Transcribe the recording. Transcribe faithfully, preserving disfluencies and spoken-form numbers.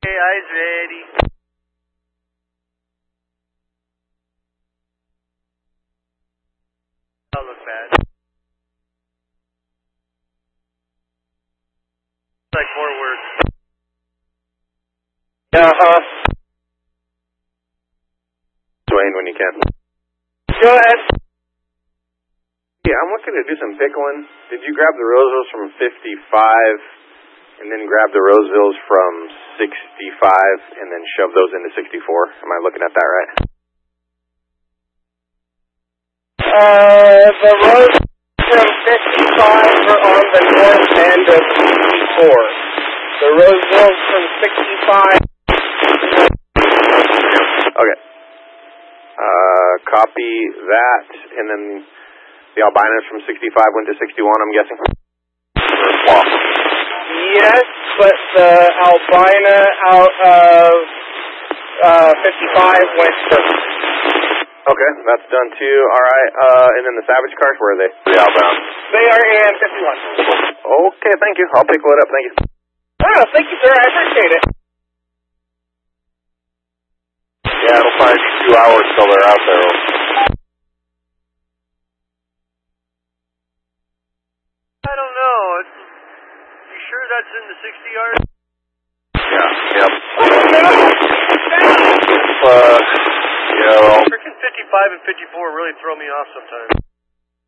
eyes ready. That'll look bad. Like more words. Uh-huh. Dwayne, when you can. Go ahead. Yeah, I'm looking to do some pickling. Did you grab the Rosevilles from fifty-five and then grab the Rosevilles from sixty-five and then shove those into sixty-four? Am I looking at that right? Uh, the roads from fifty-five are on the north end of sixty-four. The Rosevilles from sixty-five. Okay. Uh, copy that, and then the albinos from sixty-five went to sixty-one, I'm guessing? Wow. Yes, but the albina out of uh, fifty-five went first. Okay, that's done too. All right, uh, and then the Savage cars, where are they? The outbound. They are in fifty-one. Okay, thank you. I'll pickle it up. Thank you. Oh, thank you, sir. I appreciate it. Yeah, it'll probably be two hours till they're out there. I don't know. It's, you sure that's in the sixty yard? Yeah, yep. Oh, no! Uh, you know. Freaking fifty-five and fifty-four really throw me off sometimes.